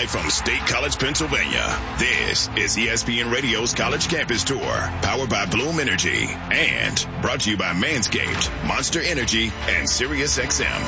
Live from State College, Pennsylvania, this is ESPN Radio's College Campus Tour, powered by Bloom Energy, and brought to you by Manscaped, Monster Energy, and SiriusXM.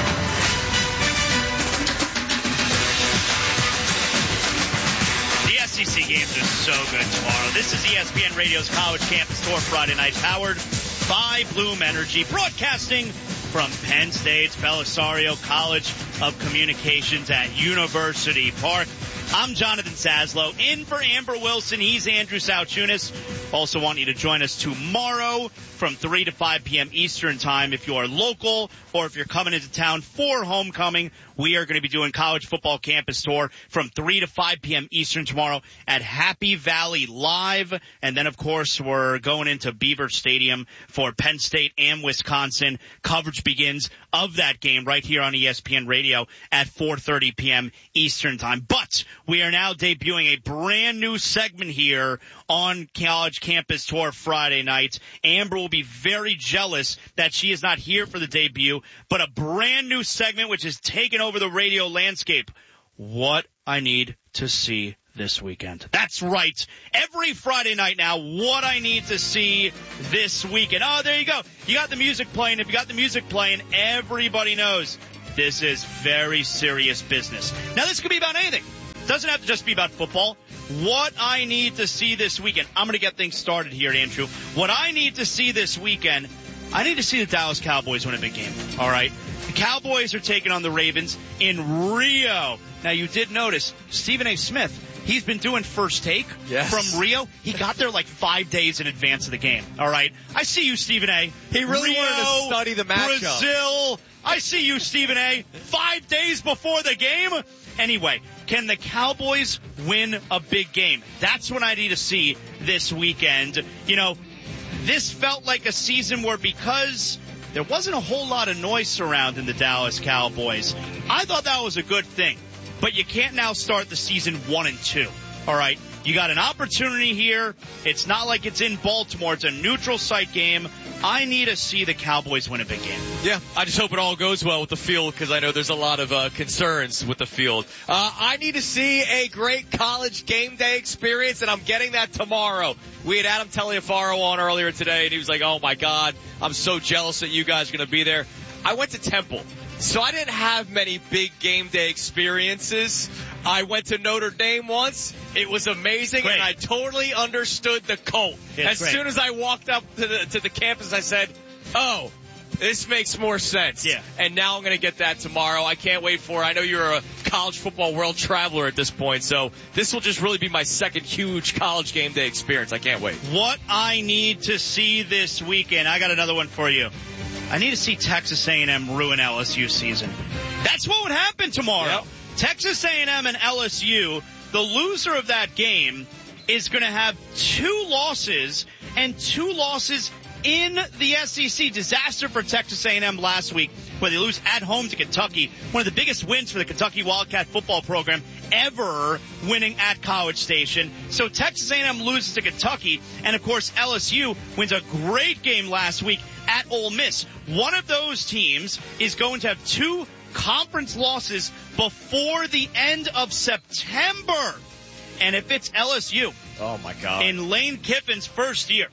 The SEC games are so good tomorrow. This is ESPN Radio's College Campus Tour Friday night, powered by Bloom Energy, broadcasting from Penn State's Belisario College of Communications at University Park. I'm Jonathan Saslow, in for Amber Wilson. He's Andrew Sauchunas. Also want you to join us tomorrow from 3 to 5 p.m. Eastern Time if you are local or if you're coming into town for homecoming. We are going to be doing College Football Campus Tour from 3 to 5 p.m. Eastern tomorrow at Happy Valley Live. And then, of course, we're going into Beaver Stadium for Penn State and Wisconsin. Coverage begins of that game right here on ESPN Radio at 4:30 p.m. Eastern Time. But we are now debuting a brand new segment here on College Campus Tour Friday night. Amber will be very jealous that she is not here for the debut, but a brand new segment which is taken over the radio landscape. What I need to see this weekend. That's right. Every Friday night now, what I need to see this weekend. Oh, there you go. You got the music playing. If you got the music playing, everybody knows this is very serious business. Now, this could be about anything. It doesn't have to just be about football. What I need to see this weekend. I'm going to get things started here, Andrew. What I need to see this weekend, I need to see the Dallas Cowboys win a big game. All right? The Cowboys are taking on the Ravens in Rio. Now, you did notice Stephen A. Smith, he's been doing First Take from Rio. He got there like 5 days in advance of the game. All right? I see you, Stephen A. He really Rio, wanted to study the matchup. Brazil. I see you, Stephen A. 5 days before the game. Anyway, can the Cowboys win a big game? That's what I need to see this weekend. You know, this felt like a season where because there wasn't a whole lot of noise surrounding the Dallas Cowboys, I thought that was a good thing. But you can't now start the season 1-2. All right? You got an opportunity here. It's not like it's in Baltimore. It's a neutral site game. I need to see the Cowboys win a big game. Yeah, I just hope it all goes well with the field because I know there's a lot of concerns with the field. I need to see a great college game day experience, and I'm getting that tomorrow. We had Adam Taliaferro on earlier today, and he was like, oh, my God, I'm so jealous that you guys are going to be there. I went to Temple. So I didn't have many big game day experiences. I went to Notre Dame once. It was amazing, Great. and I totally understood the cult. As soon as I walked up to the campus, I said, oh, this makes more sense. Yeah. And now I'm going to get that tomorrow. I can't wait for it. I know you're a college football world traveler at this point, so this will just really be my second huge college game day experience. I can't wait. What I need to see this weekend, I got another one for you. I need to see Texas A&M ruin LSU season. That's what would happen tomorrow. Yep. Texas A&M and LSU, the loser of that game is going to have 2 losses and 2 losses in the SEC. Disaster for Texas A&M last week where they lose at home to Kentucky. One of the biggest wins for the Kentucky Wildcat football program ever, winning at College Station. So Texas A&M loses to Kentucky, and of course LSU wins a great game last week at Ole Miss. One of those teams is going to have 2 conference losses before the end of September. And if it's LSU, oh my God, in Lane Kiffin's first year,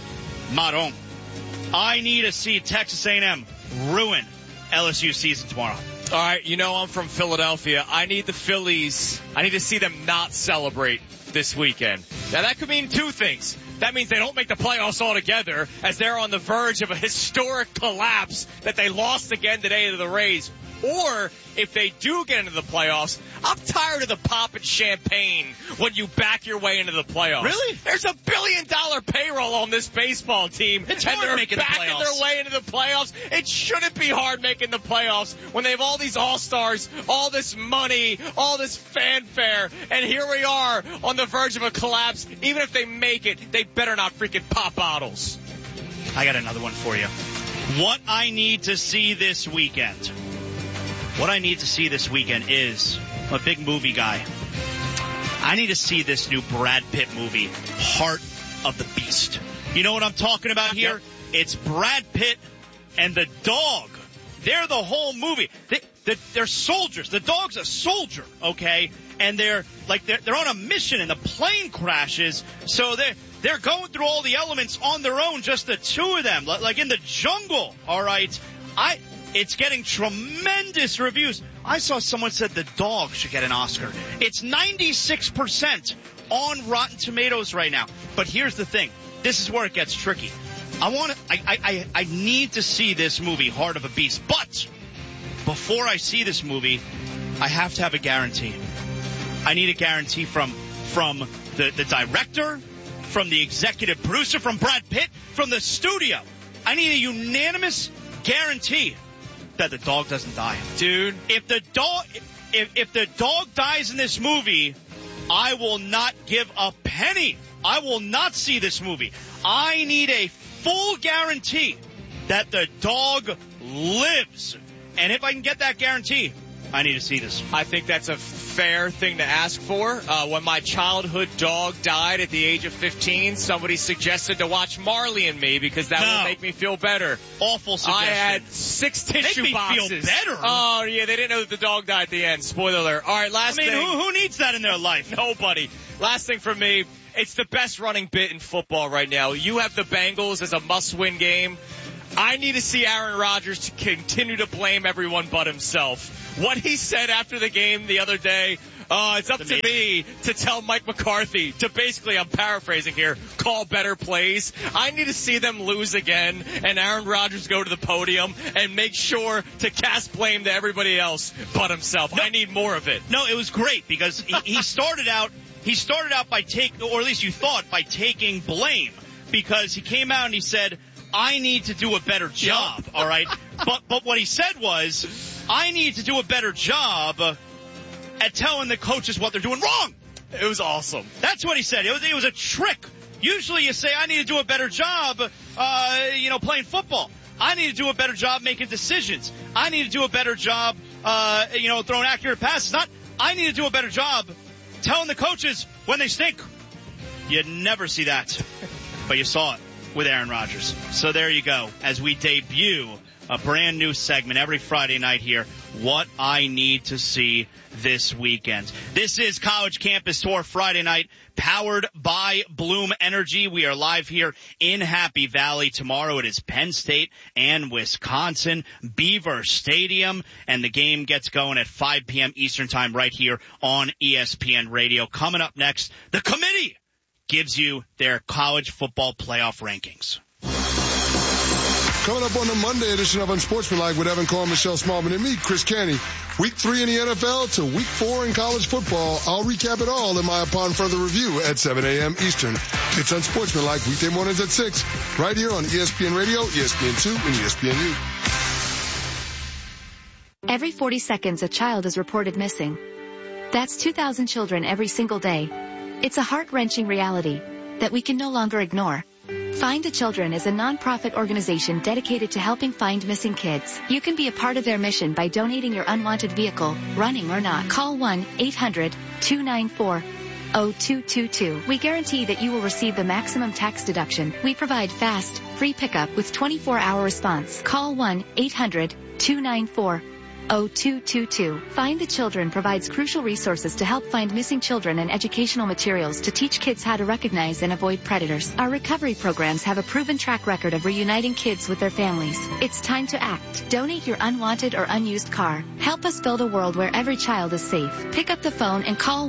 Maron, I need to see Texas A&M ruin LSU season tomorrow. All right, you know I'm from Philadelphia. I need the Phillies. I need to see them not celebrate this weekend. Now, that could mean 2 things. That means they don't make the playoffs altogether, as they're on the verge of a historic collapse that they lost again today to the Rays. Or, if they do get into the playoffs, I'm tired of the popping champagne when you back your way into the playoffs. Really? There's $1 billion payroll on this baseball team. It's and hard they're making the backing playoffs. their way into the playoffs. It shouldn't be hard making the playoffs when they have all these all-stars, all this money, all this fanfare, and here we are on the verge of a collapse. Even if they make it, they better not freaking pop bottles. I got another one for you. What I need to see this weekend. What I need to see this weekend is, I'm a big movie guy. I need to see this new Brad Pitt movie, Heart of the Beast. You know what I'm talking about here? It's Brad Pitt and the dog They're the whole movie. They're soldiers. The dog's a soldier, okay? And they're on a mission and the plane crashes, so they're going through all the elements on their own, just the two of them, like in the jungle, all right? It's getting tremendous reviews. I saw someone said the dog should get an Oscar. It's 96% on Rotten Tomatoes right now. But here's the thing. This is where it gets tricky. I need to see this movie, Heart of a Beast. But before I see this movie, I have to have a guarantee. I need a guarantee from the director, from the executive producer, from Brad Pitt, from the studio. I need a unanimous guarantee that the dog doesn't die. Dude, if the dog dies in this movie, I will not give a penny. I will not see this movie. I need a full guarantee that the dog lives. And if I can get that guarantee, I need to see this. I think that's a fair thing to ask for. When my childhood dog died at the age of 15, somebody suggested to watch Marley and Me because that will make me feel better. Awful suggestion. I had 6 tissue boxes. Make me feel better? Oh, yeah, they didn't know that the dog died at the end. Spoiler alert. All right, last thing. Who needs that in their life? Nobody. Last thing for me, it's the best running bit in football right now. You have the Bengals as a must-win game. I need to see Aaron Rodgers to continue to blame everyone but himself. What he said after the game the other day, it's up to me to tell Mike McCarthy to basically, I'm paraphrasing here, call better plays. I need to see them lose again and Aaron Rodgers go to the podium and make sure to cast blame to everybody else but himself. I need more of it. No, it was great because he started out by or at least you thought, by taking blame, because he came out and he said, I need to do a better job, all right? But what he said was, I need to do a better job at telling the coaches what they're doing wrong. It was awesome. That's what he said. It was a trick. Usually you say, I need to do a better job, playing football. I need to do a better job making decisions. I need to do a better job, throwing accurate passes. Not, I need to do a better job telling the coaches when they stink. You never see that, but you saw it with Aaron Rodgers. So there you go, as we debut a brand new segment every Friday night here, What I Need to See This Weekend. This is College Campus Tour Friday night, powered by Bloom Energy. We are live here in Happy Valley. Tomorrow it is Penn State and Wisconsin, Beaver Stadium, and the game gets going at 5 p.m. Eastern Time right here on ESPN Radio. Coming up next, the committee gives you their college football playoff rankings. Coming up on the Monday edition of Unsportsmanlike with Evan Cole, Michelle Smallman, and me, Chris Canty. Week 3 in the NFL to Week 4 in college football. I'll recap it all in my Upon Further Review at 7 a.m. Eastern. It's Unsportsmanlike weekday mornings at 6, right here on ESPN Radio, ESPN2, and ESPNU. Every 40 seconds, a child is reported missing. That's 2,000 children every single day. It's a heart-wrenching reality that we can no longer ignore. Find the Children is a non-profit organization dedicated to helping find missing kids. You can be a part of their mission by donating your unwanted vehicle, running or not. Call 1-800-294-0222. We guarantee that you will receive the maximum tax deduction. We provide fast, free pickup with 24-hour response. Call 1-800-294-0222. Find the Children provides crucial resources to help find missing children and educational materials to teach kids how to recognize and avoid predators. Our recovery programs have a proven track record of reuniting kids with their families. It's time to act. Donate your unwanted or unused car. Help us build a world where every child is safe. Pick up the phone and call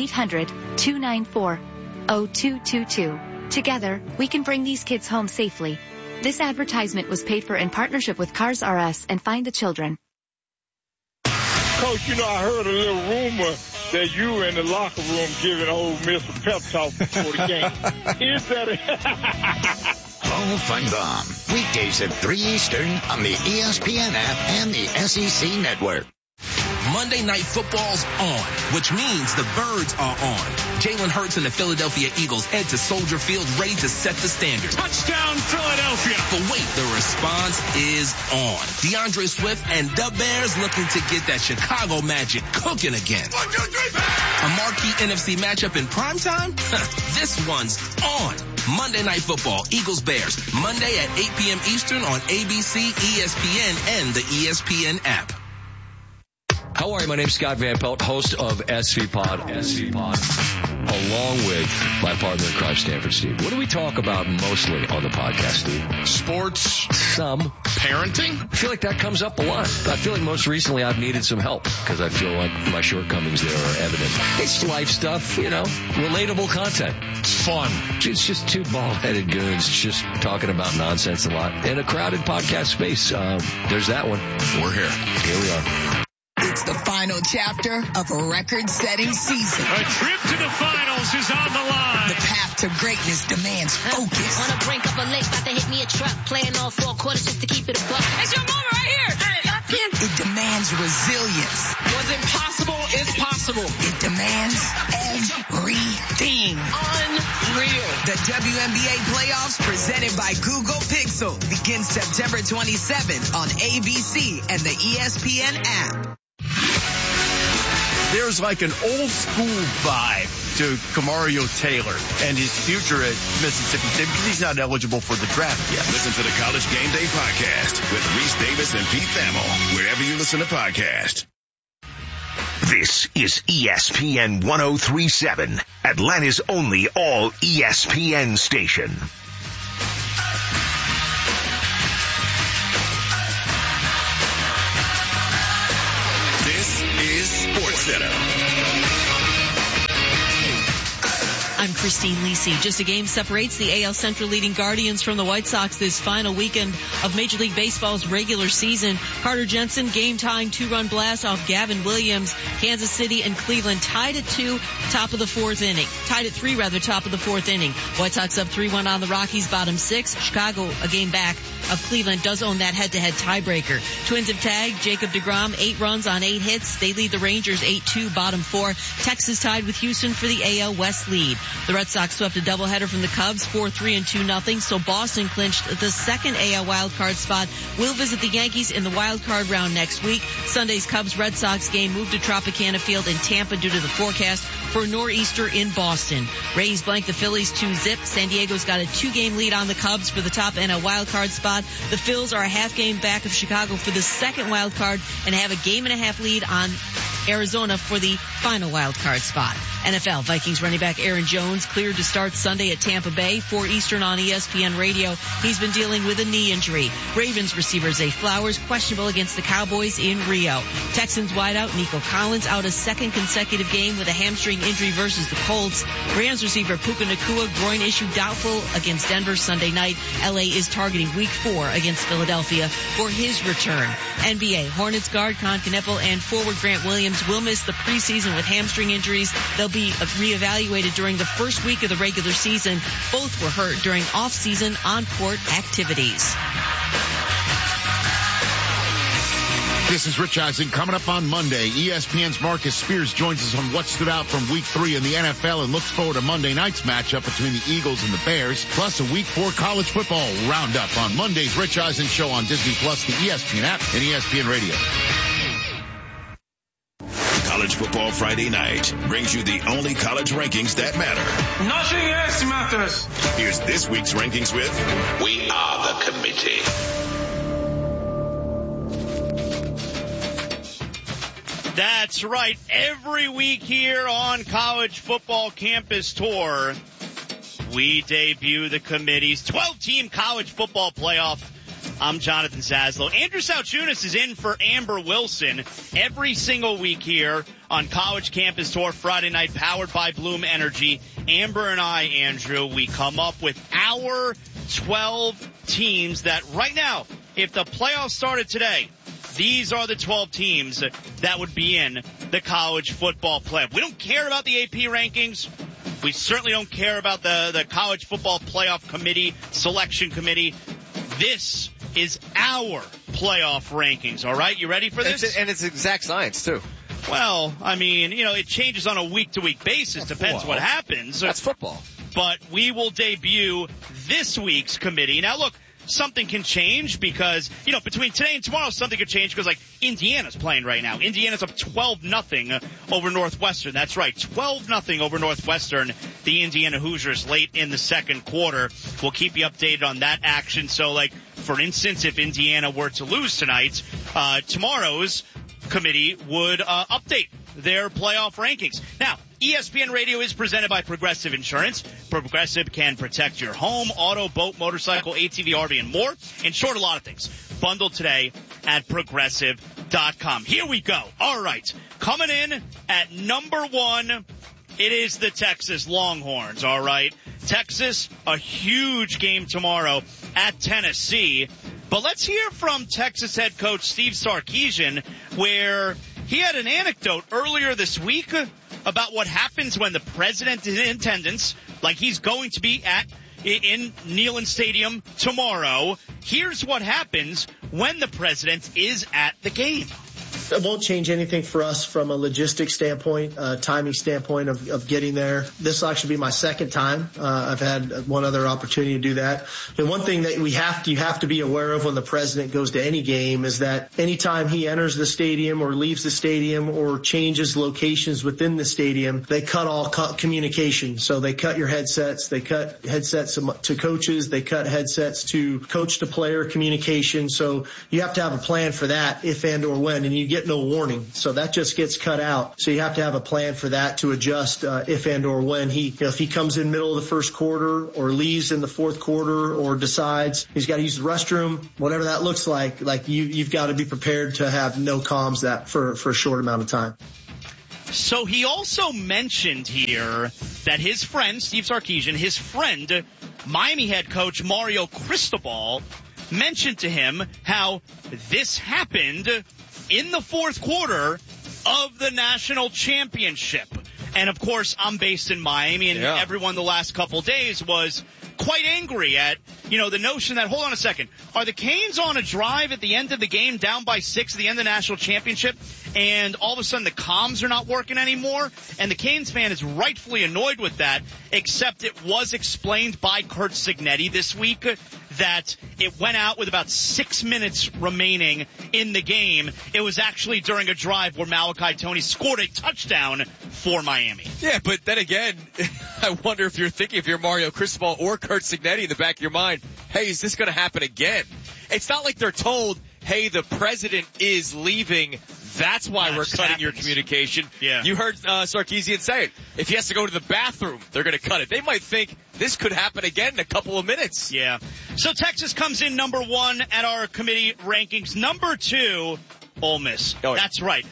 1-800-294-0222. Together, we can bring these kids home safely. This advertisement was paid for in partnership with Cars R Us and Find the Children. Coach, I heard a little rumor that you were in the locker room giving old Miss a pep talk before the game. Is that Hall Fun Bomb, weekdays at 3 Eastern on the ESPN app and the SEC Network. Monday Night Football's on, which means the Birds are on. Jalen Hurts and the Philadelphia Eagles head to Soldier Field ready to set the standard. touchdown Philadelphia? But wait, the response is on. DeAndre Swift and the Bears looking to get that Chicago magic cooking again. 1, 2, 3, A marquee NFC matchup in primetime? This one's on. Monday Night Football, Eagles-Bears, Monday at 8 p.m. Eastern on ABC, ESPN, and the ESPN app. How are you? My name's Scott Van Pelt, host of SV Pod, along with my partner in crime, Stanford Steve. What do we talk about mostly on the podcast, Steve? Sports. Some. Parenting? I feel like that comes up a lot. I feel like most recently I've needed some help because I feel like my shortcomings there are evident. It's life stuff, relatable content. It's fun. It's just two bald-headed goons just talking about nonsense a lot. In a crowded podcast space, there's that one. We're here. Here we are. It's the final chapter of a record-setting season. A trip to the finals is on the line. The path to greatness demands focus. On the brink of a lake, about to hit me a truck. Playing all 4 quarters just to keep it a buck. It's your moment right here. It demands resilience. What's impossible is possible. It demands everything. Unreal. The WNBA playoffs presented by Google Pixel begins September 27th on ABC and the ESPN app. There's like an old school vibe to Kamario Taylor and his future at Mississippi State because he's not eligible for the draft yet. Listen to the College Game Day podcast with Reese Davis and Pete Thamel, wherever you listen to podcasts. This is ESPN 103.7, Atlanta's only all ESPN station. This is SportsCenter. I'm Christine Lisi. Just a game separates the AL Central leading Guardians from the White Sox this final weekend of Major League Baseball's regular season. Carter Jensen game-tying 2-run blast off Gavin Williams. Kansas City and Cleveland tied at 3, top of the fourth inning. White Sox up 3-1 on the Rockies, bottom 6. Chicago, a game back of Cleveland, does own that head-to-head tiebreaker. Twins have tagged Jacob deGrom, 8 runs on 8 hits. They lead the Rangers 8-2, bottom 4. Texas tied with Houston for the AL West lead. The Red Sox swept a doubleheader from the Cubs, 4-3 and 2-0. So Boston clinched the second AL wildcard spot. Will visit the Yankees in the wildcard round next week. Sunday's Cubs-Red Sox game moved to Tropicana Field in Tampa due to the forecast for a nor'easter in Boston. Rays blanked the Phillies 2-0. San Diego's got a 2-game lead on the Cubs for the top NL wildcard spot. The Phils are a half game back of Chicago for the second wildcard and have a 1.5 game lead on Arizona for the final wildcard spot. NFL, Vikings running back Aaron Jones cleared to start Sunday at Tampa Bay, 4 Eastern on ESPN Radio. He's been dealing with a knee injury. Ravens receiver Zay Flowers questionable against the Cowboys in Rio. Texans wideout Nico Collins out a second consecutive game with a hamstring injury versus the Colts. Rams receiver Puka Nacua groin issue doubtful against Denver Sunday night. LA is targeting week 4 against Philadelphia for his return. NBA, Hornets guard Con Kneppel and forward Grant Williams will miss the preseason with hamstring injuries. They'll be reevaluated during the first week of the regular season. Both were hurt during off-season on-court activities. This is Rich Eisen. Coming up on Monday, ESPN's Marcus Spears joins us on what stood out from Week 3 in the NFL and looks forward to Monday night's matchup between the Eagles and the Bears, plus a Week 4 college football roundup on Monday's Rich Eisen Show on Disney+, the ESPN app, and ESPN Radio. College Football Friday Night brings you the only college rankings that matter. Nothing else matters. Here's this week's rankings with We Are the Committee. That's right. Every week here on College Football Campus Tour, we debut the committee's 12-team college football playoff. I'm Jonathan Zaslow. Andrew Salchunas is in for Amber Wilson every single week here on College Campus Tour Friday night, powered by Bloom Energy. Amber and I, Andrew, we come up with our 12 teams that right now, if the playoffs started today, these are the 12 teams that would be in the college football playoff. We don't care about the AP rankings. We certainly don't care about the college football playoff committee, selection committee. This is our playoff rankings, all right? You ready for this? And it's exact science, too. Well, I mean, it changes on a week-to-week basis. Depends what happens. That's football. But we will debut this week's committee. Now, look, something can change because, between today and tomorrow, something could change because, Indiana's playing right now. Indiana's up 12-0 over Northwestern. That's right, 12-0 over Northwestern. The Indiana Hoosiers late in the second quarter. We'll keep you updated on that action. So, for instance, if Indiana were to lose tonight, tomorrow's committee would update their playoff rankings. Now, ESPN Radio is presented by Progressive Insurance. Progressive can protect your home, auto, boat, motorcycle, ATV, RV, and more. In short, a lot of things. Bundled today at Progressive.com. Here we go. All right. Coming in at number 1, it is the Texas Longhorns. All right. Texas, a huge game tomorrow at Tennessee. But let's hear from Texas head coach Steve Sarkisian, where he had an anecdote earlier this week about what happens when the president is in attendance, like he's going to be in Neyland Stadium tomorrow. Here's what happens when the president is at the game. It won't change anything for us from a logistics standpoint, timing standpoint of getting there. This will actually be my second time. I've had one other opportunity to do that. And one thing that you have to be aware of when the president goes to any game is that anytime he enters the stadium or leaves the stadium or changes locations within the stadium, they cut all communication. So they cut your headsets, they cut headsets to coaches, they cut headsets to coach to player communication. So you have to have a plan for that if and or when, and you get no warning. So that just gets cut out. So you have to have a plan for that to adjust if and or when if he comes in middle of the first quarter or leaves in the fourth quarter or decides he's got to use the restroom, whatever that looks like you've got to be prepared to have no comms that for a short amount of time. So he also mentioned here that his friend, Steve Sarkisian, his friend, Miami head coach Mario Cristobal, mentioned to him how this happened in the fourth quarter of the national championship. And, of course, I'm based in Miami, and everyone the last couple days was quite angry at, the notion that, hold on a second, are the Canes on a drive at the end of the game down by 6 at the end of the national championship, and all of a sudden the comms are not working anymore? And the Canes fan is rightfully annoyed with that, except it was explained by Curt Cignetti this week that it went out with about 6 minutes remaining in the game. It was actually during a drive where Malachi Toney scored a touchdown for Miami. Yeah, but then again, I wonder if you're thinking, if you're Mario Cristobal or Curt Cignetti in the back of your mind, hey, is this going to happen again? It's not like they're told, hey, the president is leaving, that's why we're cutting your communication. Yeah. You heard Sarkisian say it. If he has to go to the bathroom, they're going to cut it. They might think this could happen again in a couple of minutes. Yeah. So Texas comes in number 1 at our committee rankings. Number 2, Ole Miss. Oh, yeah. That's right.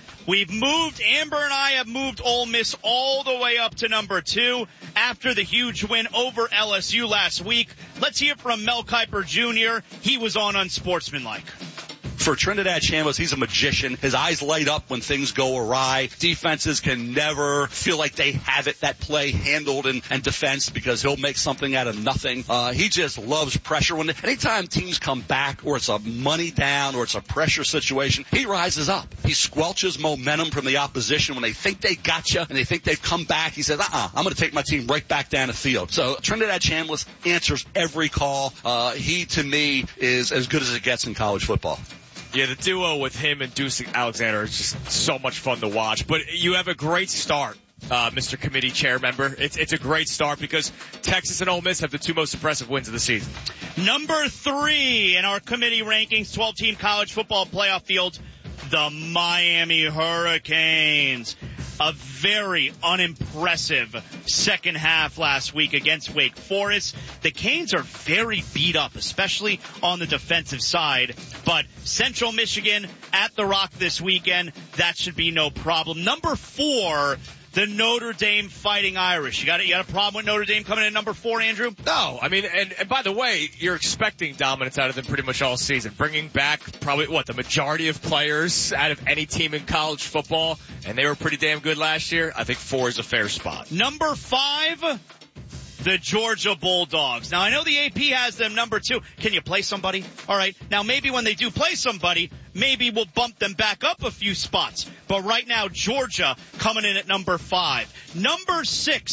Amber and I have moved Ole Miss all the way up to number 2 after the huge win over LSU last week. Let's hear from Mel Kiper Jr. He was on Unsportsmanlike. For Trinidad Chambliss, he's a magician. His eyes light up when things go awry. Defenses can never feel like they have that play handled and defense, because he'll make something out of nothing. He just loves pressure. Anytime teams come back, or it's a money down, or it's a pressure situation, he rises up. He squelches momentum from the opposition when they think they got you and they think they've come back. He says, I'm going to take my team right back down the field. So Trinidad Chambliss answers every call. He, to me, is as good as it gets in college football. Yeah, the duo with him and Deuce Alexander is just so much fun to watch. But you have a great start, Mr. Committee Chair Member. It's a great start because Texas and Ole Miss have the 2 most impressive wins of the season. Number 3 in our committee rankings, 12-team college football playoff field, the Miami Hurricanes. A very unimpressive second half last week against Wake Forest. The Canes are very beat up, especially on the defensive side. But Central Michigan at the Rock this weekend, that should be no problem. Number 4, the Notre Dame Fighting Irish. You got a problem with Notre Dame coming in at number 4, Andrew? No. I mean, and by the way, you're expecting dominance out of them pretty much all season. Bringing back probably, the majority of players out of any team in college football, and they were pretty damn good last year. I think 4 is a fair spot. Number 5, the Georgia Bulldogs. Now, I know the AP has them number 2. Can you play somebody? All right. Now, maybe when they do play somebody, maybe we'll bump them back up a few spots. But right now, Georgia coming in at number 5. Number 6,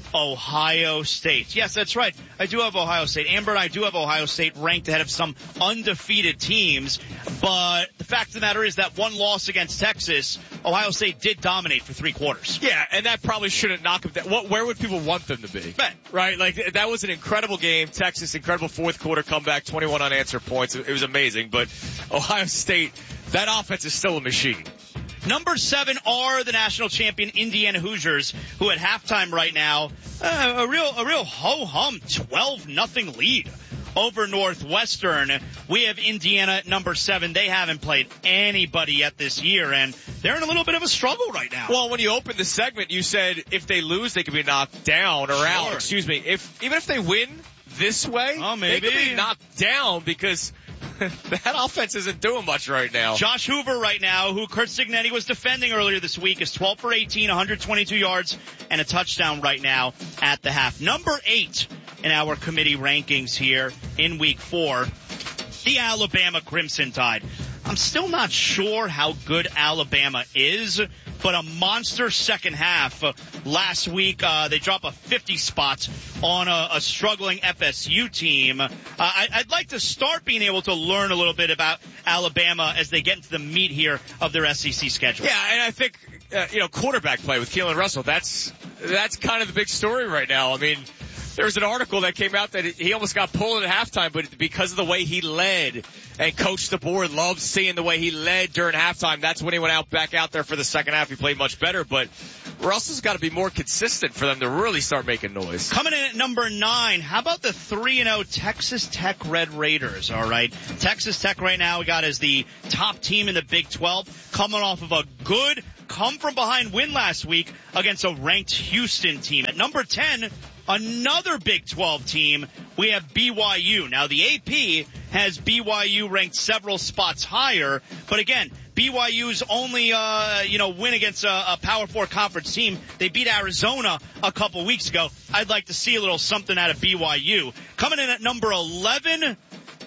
Ohio State. Yes, that's right. I do have Ohio State. Amber and I do have Ohio State ranked ahead of some undefeated teams. But the fact of the matter is that one loss against Texas, Ohio State did dominate for 3 quarters. Yeah, and that probably shouldn't knock them down. Where would people want them to be? Right? Like, that was an incredible game. Texas, incredible fourth quarter comeback, 21 unanswered points. It was amazing. But Ohio State, that offense is still a machine. Number 7 are the national champion Indiana Hoosiers, who at halftime right now, a real ho-hum 12-0 lead over Northwestern. We have Indiana at number 7. They haven't played anybody yet this year, and they're in a little bit of a struggle right now. Well, when you opened the segment, you said if they lose, they could be knocked down or out. Excuse me. Even if they win this way, they could be knocked down because that offense isn't doing much right now. Josh Hoover right now, who Curt Cignetti was defending earlier this week, is 12 for 18, 122 yards, and a touchdown right now at the half. Number 8 in our committee rankings here in week 4, the Alabama Crimson Tide. I'm still not sure how good Alabama is, but a monster second half. Last week, they dropped a 50 spot on a struggling FSU team. I'd like to start being able to learn a little bit about Alabama as they get into the meat here of their SEC schedule. Yeah, and I think, quarterback play with Keelan Russell, that's kind of the big story right now. I mean, there was an article that came out that he almost got pulled at halftime, but because of the way he led, and Coach DeBoer loves seeing the way he led during halftime, that's when he went back out there for the second half. He played much better, but Russell's got to be more consistent for them to really start making noise. Coming in at number 9, how about the 3-0 Texas Tech Red Raiders, all right? Texas Tech right now we got as the top team in the Big 12, coming off of a good come-from-behind win last week against a ranked Houston team. At number 10, another Big 12 team, we have BYU. Now, the AP has BYU ranked several spots higher, but again, BYU's only, win against a Power 4 conference team. They beat Arizona a couple weeks ago. I'd like to see a little something out of BYU. Coming in at number 11,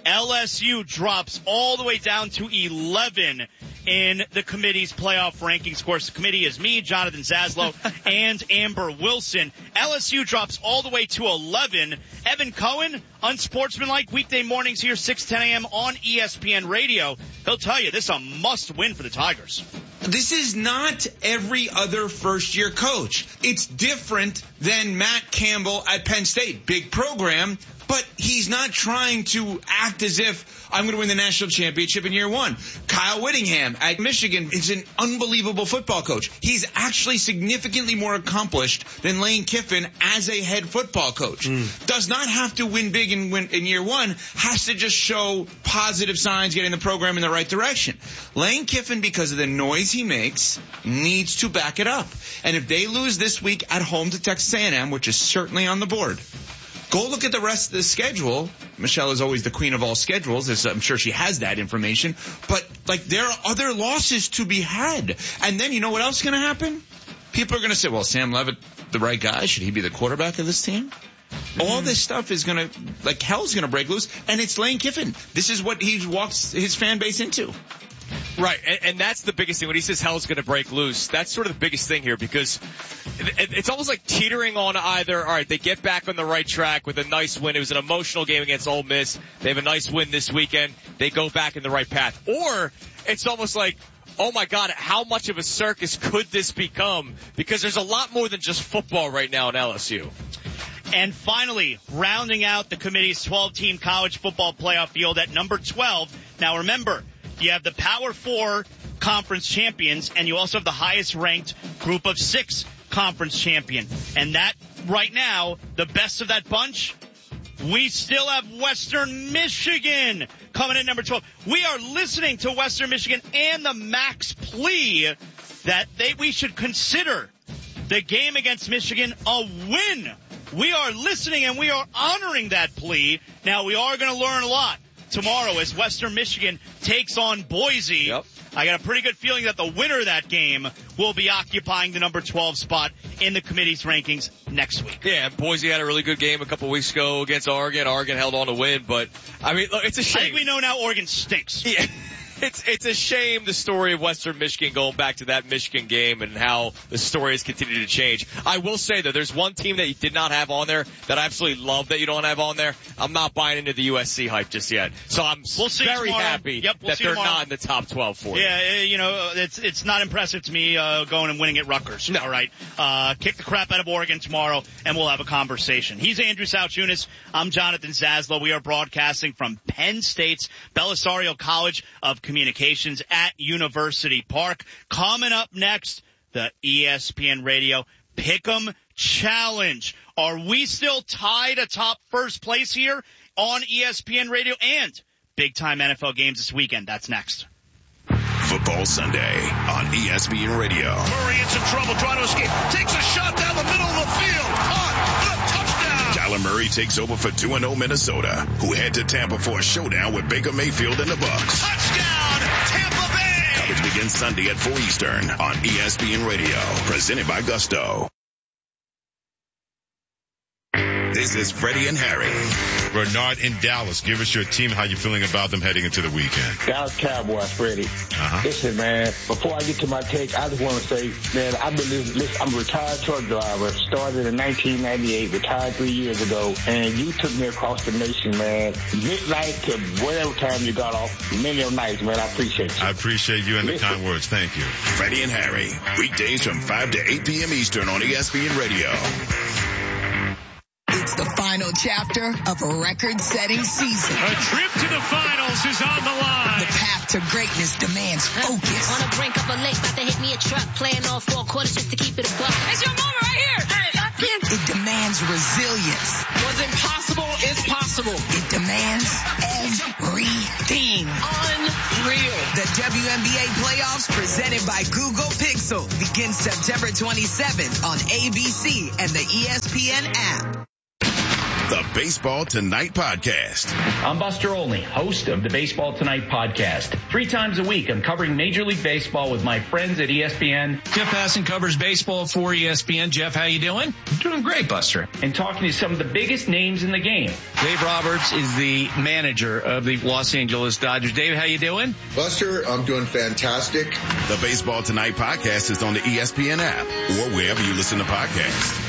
LSU drops all the way down to 11 in the committee's playoff rankings. Of course, the committee is me, Jonathan Zaslow, and Amber Wilson. LSU drops all the way to 11. Evan Cohen, unsportsmanlike, weekday mornings here, 6-10 a.m. on ESPN Radio. He'll tell you this is a must-win for the Tigers. This is not every other first-year coach. It's different than Matt Campbell at Penn State. Big program, but he's not trying to act as if I'm going to win the national championship in year 1. Kyle Whittingham at Michigan is an unbelievable football coach. He's actually significantly more accomplished than Lane Kiffin as a head football coach. Does not have to win big in year 1, has to just show positive signs, getting the program in the right direction. Lane Kiffin, because of the noise he makes, needs to back it up. And if they lose this week at home to Texas A&M, which is certainly on the board, go look at the rest of the schedule. Michelle is always the queen of all schedules. I'm sure she has that information. But, there are other losses to be had. And then you know what else is going to happen? People are going to say, well, Sam Levitt, the right guy, should he be the quarterback of this team? All this stuff is going to, hell's going to break loose. And it's Lane Kiffin. This is what he walks his fan base into. Right, and that's the biggest thing. When he says hell's going to break loose, that's sort of the biggest thing here, because it's almost like teetering on either, all right, they get back on the right track with a nice win. It was an emotional game against Ole Miss. They have a nice win this weekend. They go back in the right path. Or it's almost like, oh my God, how much of a circus could this become? Because there's a lot more than just football right now in LSU. And finally, rounding out the committee's 12-team college football playoff field at number 12. Now remember, you have the Power 4 conference champions, and you also have the highest-ranked group of 6 conference champion. And that, right now, the best of that bunch, we still have Western Michigan coming in number 12. We are listening to Western Michigan and the Mac's plea that we should consider the game against Michigan a win. We are listening and we are honoring that plea. Now, we are going to learn a lot tomorrow as Western Michigan takes on Boise. Yep. I got a pretty good feeling that the winner of that game will be occupying the number 12 spot in the committee's rankings next week. Yeah, Boise had a really good game a couple weeks ago against Oregon. Oregon held on to win, but, I mean, look, it's a shame. I think we know now Oregon stinks. Yeah. It's a shame, the story of Western Michigan, going back to that Michigan game and how the story has continued to change. I will say, though, there's one team that you did not have on there that I absolutely love that you don't have on there. I'm not buying into the USC hype just yet. So I'm very happy that they're not in the top 12 for you. Yeah, it's not impressive to me going and winning at Rutgers. No. All right. Kick the crap out of Oregon tomorrow, and we'll have a conversation. He's Andrew Sauchunas. I'm Jonathan Zaslow. We are broadcasting from Penn State's Belisario College of Communications at University Park. Coming up next, the ESPN Radio Pick'em Challenge. Are we still tied atop first place here on ESPN Radio? And big-time NFL games this weekend. That's next. Football Sunday on ESPN Radio. Murray in some trouble trying to escape. Takes a shot down the middle of the field. Caught. Touchdown. Kyler Murray takes over for 2-0 Minnesota, who head to Tampa for a showdown with Baker Mayfield and the Bucs. Touchdown, Tampa Bay. Coverage begins Sunday at 4 Eastern on ESPN Radio. Presented by Gusto. This is Freddie and Harry. Bernard in Dallas. Give us your team, how you feeling about them heading into the weekend. Dallas Cowboys, Freddie. Listen, man, before I get to my take, I just want to say, man, I'm a retired truck driver. Started in 1998, retired 3 years ago, and you took me across the nation, man. Midnight to whatever time you got off, many of nights, man. I appreciate you. I appreciate you and the kind words. Thank you. Freddie and Harry, weekdays from 5 to 8 p.m. Eastern on ESPN Radio. It's the final chapter of a record-setting season. A trip to the finals is on the line. The path to greatness demands focus. On the brink of a lake, about to hit me a truck, playing all 4 quarters just to keep it a buck. It's your moment right here. It demands resilience. What's impossible is possible. It demands everything. Unreal. The WNBA playoffs presented by Google Pixel begins September 27th on ABC and the ESPN app. The Baseball Tonight Podcast. I'm Buster Olney, host of the Baseball Tonight Podcast. 3 times a week, I'm covering Major League Baseball with my friends at ESPN. Jeff Passan covers baseball for ESPN. Jeff, how you doing? I'm doing great, Buster. And talking to some of the biggest names in the game. Dave Roberts is the manager of the Los Angeles Dodgers. Dave, how you doing? Buster, I'm doing fantastic. The Baseball Tonight Podcast is on the ESPN app or wherever you listen to podcasts.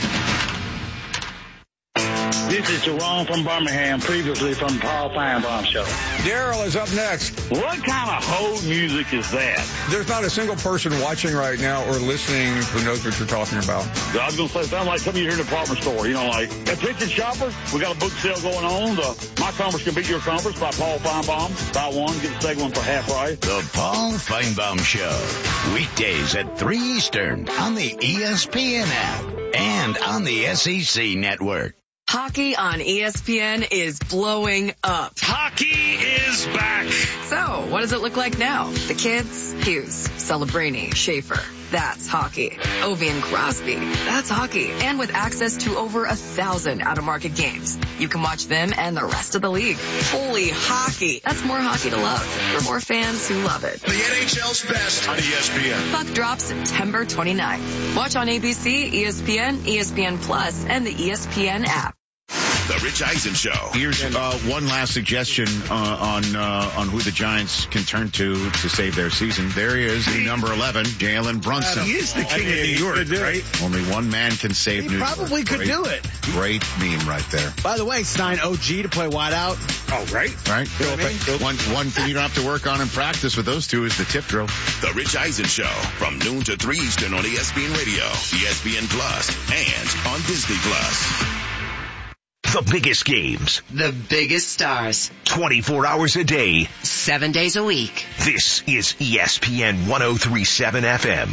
This is Jerome from Birmingham, previously from the Paul Feinbaum Show. Daryl is up next. What kind of hold music is that? There's not a single person watching right now or listening who knows what you're talking about. I was going to say, sound like something you hear in a department store. You know, like, attention shoppers, we got a book sale going on. My Conference Can Beat Your Conference by Paul Feinbaum. Buy one, get the second one for half price. The Paul Feinbaum Show. Weekdays at 3 Eastern on the ESPN app and on the SEC Network. Hockey on ESPN is blowing up. Hockey is back. So, what does it look like now? The kids? Hughes, Celebrini, Schaefer. That's hockey. Ovi and Crosby. That's hockey. And with access to over 1,000 out-of-market games, you can watch them and the rest of the league. Holy hockey. That's more hockey to love for more fans who love it. The NHL's best on ESPN. Puck drops September 29th. Watch on ABC, ESPN, ESPN Plus, and the ESPN app. The Rich Eisen Show. Here's one last suggestion on who the Giants can turn to save their season. There he is, the number 11, Jalen Brunson. He is the king of New York, right? Only one man can save New York. He probably could do it. Great meme right there. By the way, sign OG to play wide out. Oh, right. Right. One thing you don't have to work on in practice with those two is the tip drill. The Rich Eisen Show from noon to 3 Eastern on ESPN Radio, ESPN Plus, and on Disney Plus. The biggest games. The biggest stars. 24 hours a day. 7 days a week. This is ESPN 1037 FM.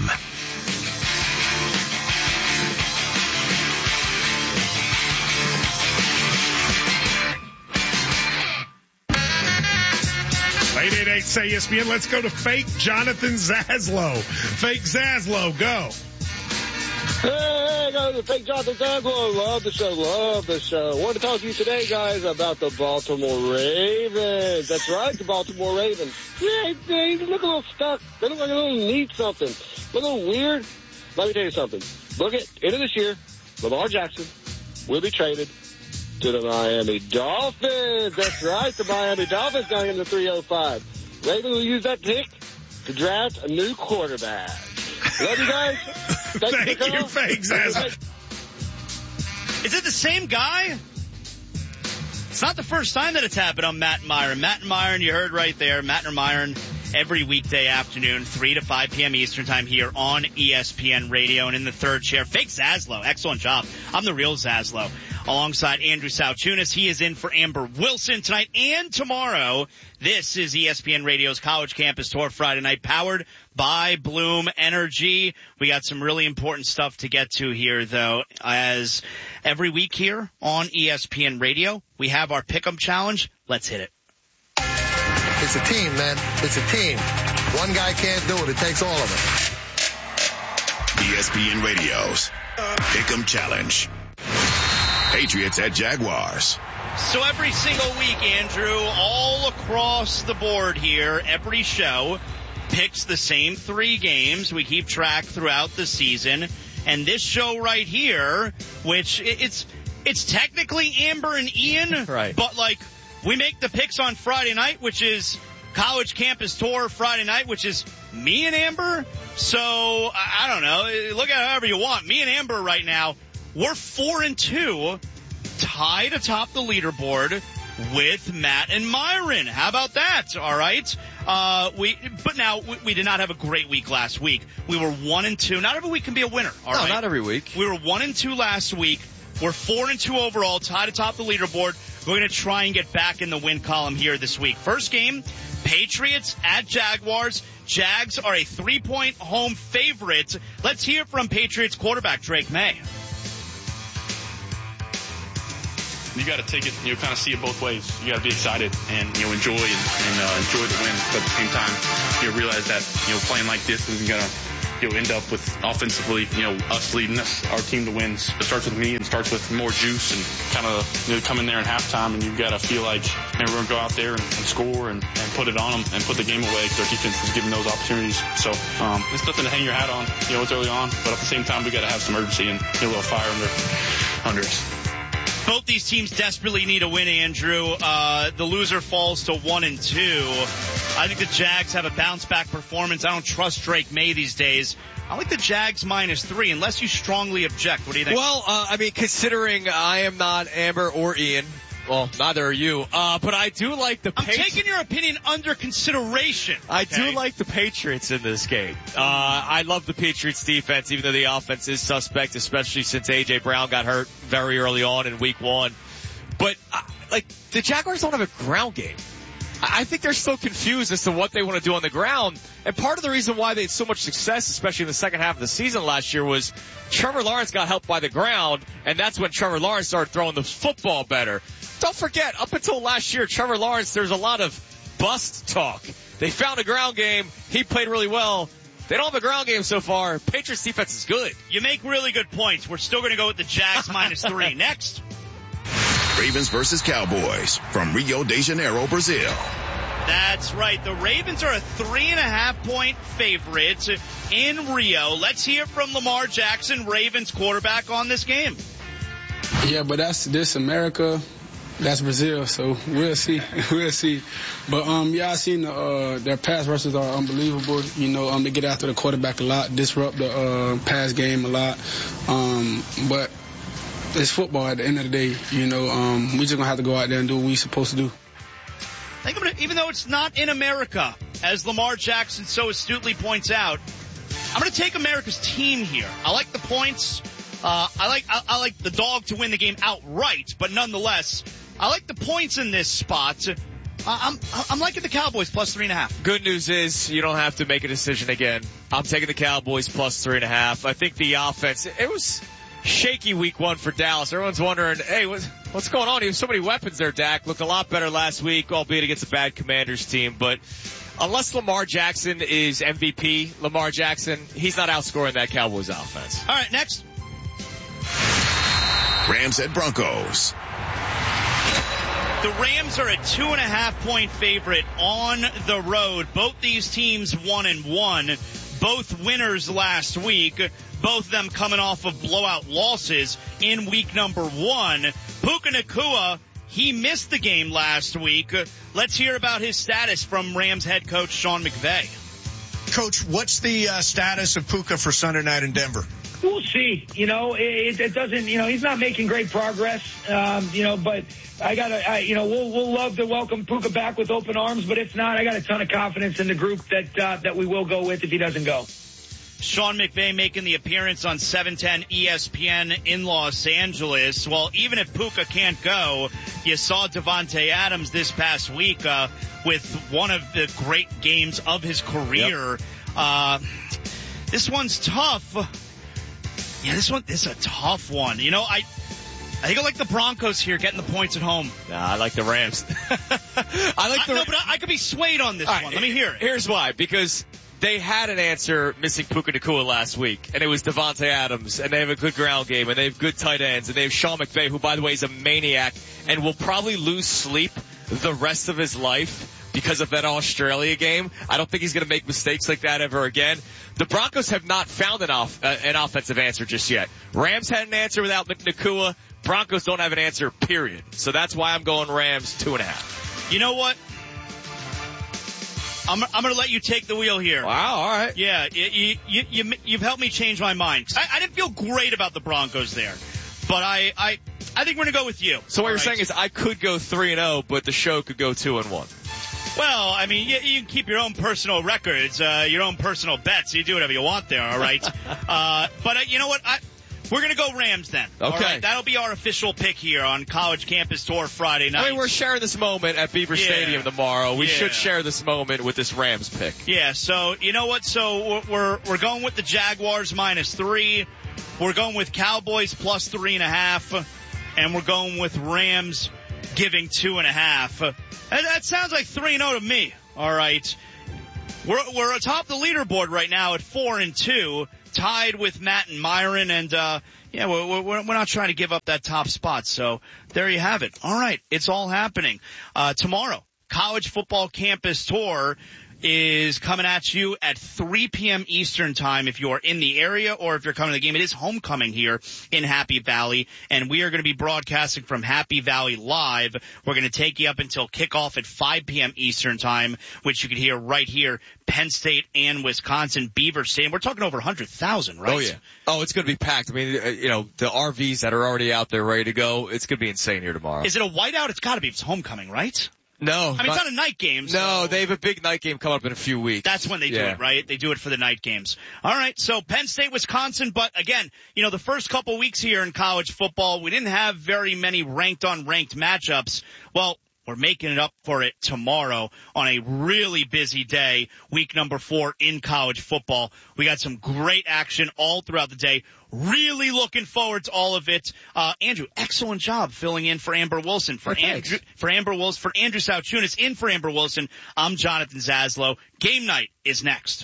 Say ESPN. Let's go to fake Jonathan Zaslow. Fake Zaslow, go. Hey, go to fake Jonathan Zaslow. Love the show. Love the show. I want to talk to you today, guys, about the Baltimore Ravens. That's right, the Baltimore Ravens. Yeah, they look a little stuck. They look like they don't need something. A little weird. Let me tell you something. Look at end of this year, Lamar Jackson will be traded to the Miami Dolphins. That's right, the Miami Dolphins going into 305. Ravens will use that pick to draft a new quarterback. Love you guys. Thank you, Fake Zazzle. Is it the same guy? It's not the first time that it's happened on Matt and Myron. Matt and Myron, you heard right there. Matt and Myron every weekday afternoon, 3 to 5 p.m. Eastern time here on ESPN Radio. And in the third chair, Fake Zaslow. Excellent job. I'm the real Zaslow. Alongside Andrew Sauchunas. He is in for Amber Wilson tonight and tomorrow. This is ESPN Radio's College Campus Tour Friday night, powered by Bloom Energy. We got some really important stuff to get to here, though. As every week here on ESPN Radio, we have our Pick'em Challenge. Let's hit it. It's a team, man. It's a team. One guy can't do it. It takes all of us. ESPN Radio's Pick'em Challenge. Patriots at Jaguars. So every single week, Andrew, all across the board here, every show picks the same 3 games. We keep track throughout the season. And this show right here, which it's technically Amber and Ian, right? But like we make the picks on Friday night, which is College Campus Tour Friday night, which is me and Amber. So I don't know. Look at it however you want. Me and Amber right now, we're 4-2, tied atop the leaderboard with Matt and Myron. How about that? All right. We did not have a great week last week. We were 1-2. Not every week can be a winner. All right. Not every week. We were 1-2 last week. We're 4-2 overall, tied atop the leaderboard. We're going to try and get back in the win column here this week. First game, Patriots at Jaguars. Jags are a 3-point home favorite. Let's hear from Patriots quarterback Drake May. You got to take it, kind of see it both ways. You got to be excited and, enjoy and enjoy the win. But at the same time, realize that, playing like this isn't going to, end up with offensively, us leading our team to wins. It starts with me and starts with more juice and kind of, come in there in halftime and you've got to feel like, man, we're going to go out there and score and put it on them and put the game away because our defense is giving those opportunities. So, it's nothing to hang your hat on, it's early on, but at the same time, we got to have some urgency and a little fire under us. Both these teams desperately need a win, Andrew. The loser falls to 1-2. I think the Jags have a bounce-back performance. I don't trust Drake May these days. I like the Jags -3, unless you strongly object. What do you think? Well, considering I am not Amber or Ian, well, neither are you, but I do like the Patriots. I'm taking your opinion under consideration. Okay? I do like the Patriots in this game. I love the Patriots defense, even though the offense is suspect, especially since A.J. Brown got hurt very early on in week 1. But, the Jaguars don't have a ground game. I think they're still confused as to what they want to do on the ground. And part of the reason why they had so much success, especially in the second half of the season last year, was Trevor Lawrence got helped by the ground, and that's when Trevor Lawrence started throwing the football better. Don't forget, up until last year, Trevor Lawrence, there's a lot of bust talk. They found a ground game. He played really well. They don't have a ground game so far. Patriots defense is good. You make really good points. We're still going to go with the Jags -3. Next. Ravens versus Cowboys from Rio de Janeiro, Brazil. That's right. The Ravens are a 3.5-point favorite in Rio. Let's hear from Lamar Jackson, Ravens quarterback, on this game. Yeah, but this America. That's Brazil, so we'll see. We'll see. But, I seen their pass rushes are unbelievable. They get after the quarterback a lot, disrupt the pass game a lot. But it's football at the end of the day. We just going to have to go out there and do what we're supposed to do. Even though it's not in America, as Lamar Jackson so astutely points out, I'm going to take America's team here. I like the points. I like the dog to win the game outright, but nonetheless, I like the points in this spot. I'm liking the Cowboys +3.5. Good news is you don't have to make a decision again. I'm taking the Cowboys +3.5. I think the offense, it was shaky week 1 for Dallas. Everyone's wondering, hey, what's going on? He has so many weapons there, Dak. Looked a lot better last week, albeit against a bad Commanders team. But unless Lamar Jackson is MVP, Lamar Jackson, he's not outscoring that Cowboys offense. All right, next. Rams at Broncos. The Rams are a 2.5-point favorite on the road. Both these teams 1-1. Both winners last week. Both of them coming off of blowout losses in week number 1. Puka Nacua he missed the game last week. Let's hear about his status from Rams head coach Sean McVay. Coach, what's the status of Puka for Sunday night in Denver? We'll see. It doesn't, he's not making great progress, but we'll love to welcome Puka back with open arms, but if not, I got a ton of confidence in the group that we will go with if he doesn't go. Sean McVay making the appearance on 710 ESPN in Los Angeles. Well, even if Puka can't go, you saw Davante Adams this past week with one of the great games of his career. Yep. This one's tough. Yeah, this is a tough one. I think I like the Broncos here getting the points at home. Nah, I like the Rams. But I could be swayed on this one. Let me hear it. Here's why. Because they had an answer missing Puka Nacua last week, and it was Davante Adams, and they have a good ground game, and they have good tight ends, and they have Sean McVay, who, by the way, is a maniac and will probably lose sleep the rest of his life because of that Australia game. I don't think he's going to make mistakes like that ever again. The Broncos have not found an offensive answer just yet. Rams had an answer without Nacua. Broncos don't have an answer, period. So that's why I'm going Rams 2.5. You know what? I'm going to let you take the wheel here. Wow, all right. Yeah, you've helped me change my mind. I didn't feel great about the Broncos there, but I think we're going to go with you. So what you're saying is I could go 3-0, but the show could go 2-1. Well, I mean, you can keep your own personal records, your own personal bets. You do whatever you want there, all right? But you know what? We're going to go Rams then. Okay. All right? That'll be our official pick here on College Campus Tour Friday night. I mean, we're sharing this moment at Beaver Stadium tomorrow. We should share this moment with this Rams pick. Yeah, so you know what? So we're going with the Jaguars -3. We're going with Cowboys plus 3.5. And we're going with Rams giving 2.5. And that sounds like 3-0 to me. All right. We're atop the leaderboard right now at 4-2. Tied with Matt and Myron, and we're not trying to give up that top spot. So there you have it. All right, it's all happening tomorrow. College Football Campus Tour is coming at you at 3 p.m. Eastern time if you're in the area or if you're coming to the game. It is homecoming here in Happy Valley, and we are going to be broadcasting from Happy Valley Live. We're going to take you up until kickoff at 5 p.m. Eastern time, which you can hear right here, Penn State and Wisconsin, Beaver Stadium. We're talking over 100,000, right? Oh, yeah. Oh, it's going to be packed. I mean, the RVs that are already out there ready to go, it's going to be insane here tomorrow. Is it a whiteout? It's got to be. It's homecoming, right? No. I mean, it's not a night game. So no, they have a big night game coming up in a few weeks. That's when they do it, right? They do it for the night games. All right, so Penn State, Wisconsin, but again, the first couple weeks here in college football, we didn't have very many ranked-on-ranked matchups. Well, we're making it up for it tomorrow on a really busy day, week number 4 in college football. We got some great action all throughout the day. Really looking forward to all of it. Andrew, excellent job filling in for Amber Wilson. For Andrew Sauchunas, in for Amber Wilson. I'm Jonathan Zaslow. Game night is next.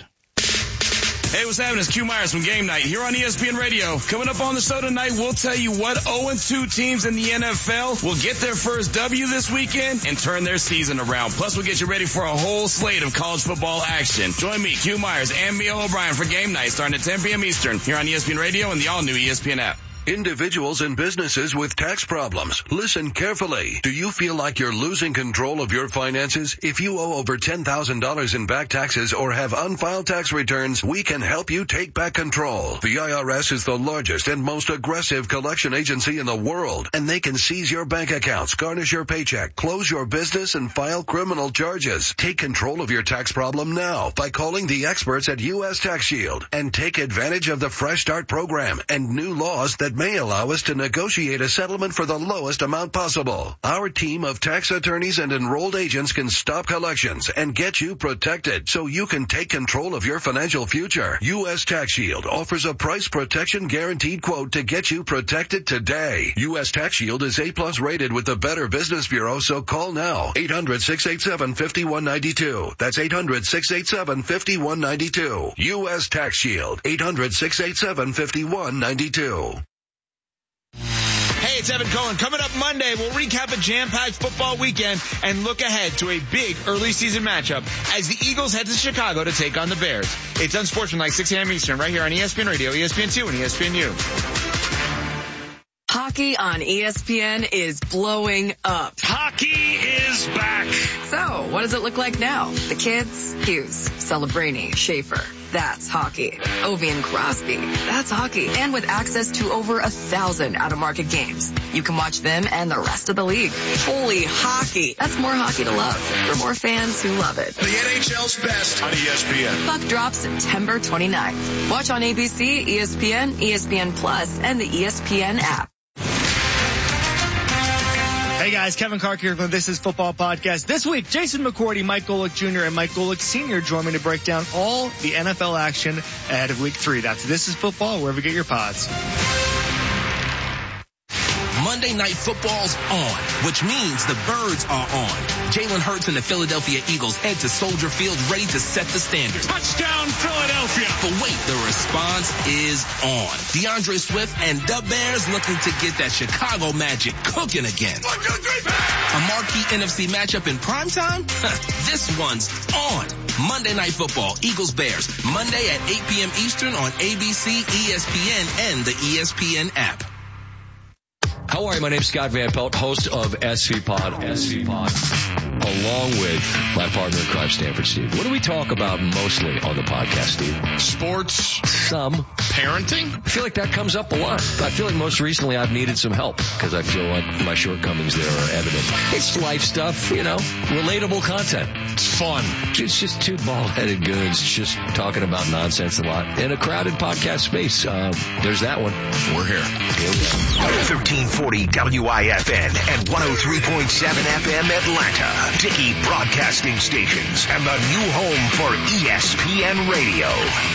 Hey, what's happening? It's Q Myers from Game Night here on ESPN Radio. Coming up on the show tonight, we'll tell you what 0-2 teams in the NFL will get their first W this weekend and turn their season around. Plus, we'll get you ready for a whole slate of college football action. Join me, Q Myers, and Mia O'Brien for Game Night starting at 10 p.m. Eastern here on ESPN Radio and the all-new ESPN app. Individuals and businesses with tax problems, listen carefully. Do you feel like you're losing control of your finances? If you owe over $10,000 in back taxes or have unfiled tax returns, we can help you take back control. The IRS is the largest and most aggressive collection agency in the world, and they can seize your bank accounts, garnish your paycheck, close your business, and file criminal charges. Take control of your tax problem now by calling the experts at U.S. Tax Shield and take advantage of the Fresh Start program and new laws that may allow us to negotiate a settlement for the lowest amount possible. Our team of tax attorneys and enrolled agents can stop collections and get you protected so you can take control of your financial future. U.S. Tax Shield offers a price protection guaranteed quote to get you protected today. U.S. Tax Shield is A+ rated with the Better Business Bureau, so call now. 800-687-5192. That's 800-687-5192. U.S. Tax Shield. 800-687-5192. Hey, it's Evan Cohen. Coming up Monday, we'll recap a jam-packed football weekend and look ahead to a big early season matchup as the Eagles head to Chicago to take on the Bears. It's Unsportsmanlike, 6 a.m. Eastern, right here on ESPN Radio, ESPN2, and ESPNU. Hockey on ESPN is blowing up. Hockey is back. So, what does it look like now? The kids? Hughes, Celebrini, Schaefer. That's hockey. Ovi and Crosby. That's hockey. And with access to over 1,000 out-of-market games, you can watch them and the rest of the league. Holy hockey. That's more hockey to love for more fans who love it. The NHL's best on ESPN. Puck drops September 29th. Watch on ABC, ESPN, ESPN Plus, and the ESPN app. Hey guys, Kevin Clark here from This Is Football Podcast. This week, Jason McCourty, Mike Golick Jr., and Mike Golick Sr. join me to break down all the NFL action ahead of Week 3. That's This Is Football, wherever you get your pods. Monday Night Football's on, which means the Birds are on. Jalen Hurts and the Philadelphia Eagles head to Soldier Field ready to set the standard. Touchdown, Philadelphia. But wait, the response is on. DeAndre Swift and the Bears looking to get that Chicago magic cooking again. 1, 2, 3, A marquee NFC matchup in primetime? This one's on. Monday Night Football, Eagles-Bears, Monday at 8 p.m. Eastern on ABC, ESPN, and the ESPN app. How are you? My name's Scott Van Pelt, host of SV Pod, along with my partner in crime, Stanford Steve. What do we talk about mostly on the podcast, Steve? Sports. Some. Parenting. I feel like that comes up a lot. I feel like most recently I've needed some help because I feel like my shortcomings there are evident. It's life stuff, relatable content. It's fun. It's just two bald-headed goons just talking about nonsense a lot in a crowded podcast space. There's that one. We're here. Here we go. 1340 WIFN and 103.7 FM Atlanta. Dickey Broadcasting Stations and the new home for ESPN Radio.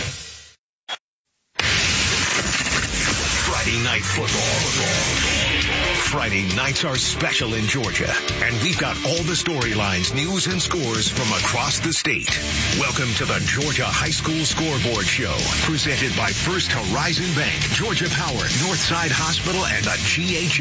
Friday Night Football. Friday nights are special in Georgia, and we've got all the storylines, news, and scores from across the state. Welcome to the Georgia High School Scoreboard Show, presented by First Horizon Bank, Georgia Power, Northside Hospital, and the GH